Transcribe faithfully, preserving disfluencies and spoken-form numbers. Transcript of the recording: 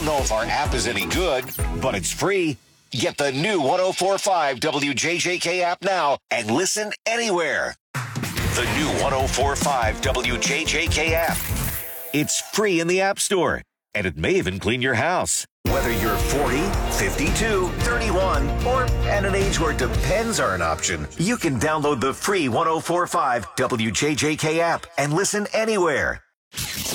don't know if our app is any good, but it's free. Get the new ten forty-five W J J K app now and listen anywhere. The new ten forty-five W J J K app. It's free in the App Store, and it may even clean your house. Whether you're forty, fifty-two, thirty-one, or at an age where depends are an option, you can download the free ten forty-five W J J K app and listen anywhere.